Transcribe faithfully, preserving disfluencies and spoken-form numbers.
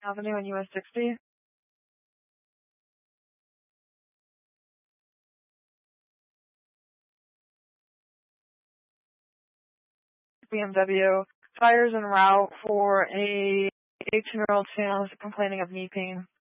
Avenue and U S sixty. B M W. Fires en route for a eighteen-year-old female who's complaining of knee pain.